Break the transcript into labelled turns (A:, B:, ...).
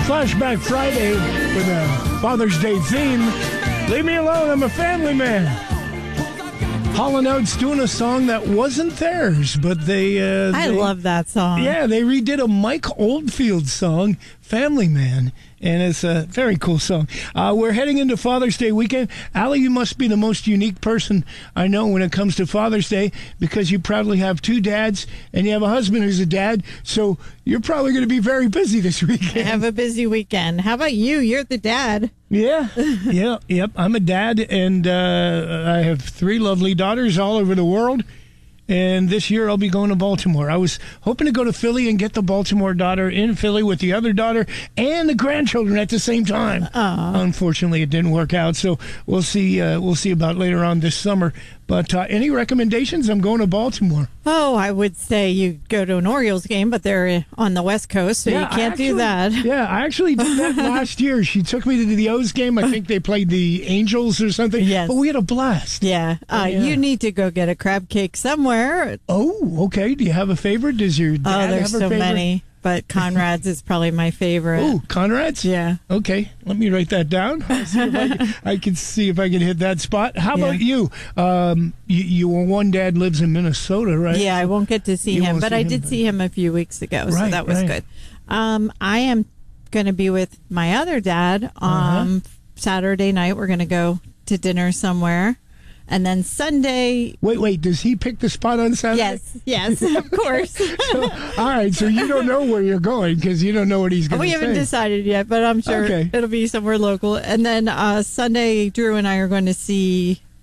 A: Flashback Friday with a Father's Day theme. Leave me alone, I'm a family man. Hall & Oates doing a song that wasn't theirs, but I
B: love that song.
A: Yeah, they redid a Mike Oldfield song, Family Man, and it's a very cool song. We're heading into Father's Day weekend. Allie, you must be the most unique person I know when it comes to Father's Day because you probably have two dads and you have a husband who's a dad, so you're probably going to be very busy this weekend.
B: I have a busy weekend. How about you? You're the dad.
A: Yeah, yep. I'm a dad, and I have three lovely daughters all over the world. And this year I'll be going to Baltimore. I was hoping to go to Philly and get the Baltimore daughter in Philly with the other daughter and the grandchildren at the same time.
B: Aww.
A: Unfortunately, it didn't work out, so we'll see. We'll see about later on this summer. But any recommendations? I'm going to Baltimore.
B: Oh, I would say you go to an Orioles game, but they're on the West Coast, so you can't do that.
A: Yeah, I actually did that last year. She took me to the O's game. I think they played the Angels or something.
B: Yes.
A: But we had a blast.
B: Yeah. You need to go get a crab cake somewhere.
A: Oh, okay. Do you have a favorite? Does your dad
B: there's
A: have a
B: so
A: favorite?
B: Many. But Conrad's is probably my favorite.
A: Oh, Conrad's?
B: Yeah.
A: Okay, let me write that down. I'll see if I can see if I can hit that spot. How about you? Your one dad lives in Minnesota, right?
B: Yeah, I won't get to see him, but I did see him a few weeks ago, so that was good. I am going to be with my other dad on Saturday night. We're going to go to dinner somewhere. And then Sunday...
A: Wait, does he pick the spot on Saturday?
B: Yes, of course.
A: All right, so you don't know where you're going because you don't know what he's going to say.
B: We haven't decided yet, but I'm sure it'll be somewhere local. And then Sunday, Drew and I are going to see